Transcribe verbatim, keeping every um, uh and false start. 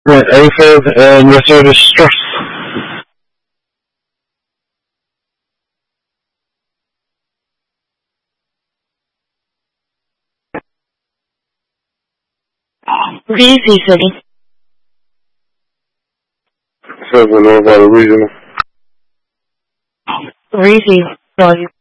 Right, aphid and Mercedes Strauss. Greasy City. Seven Nevada Regional. Greasy City.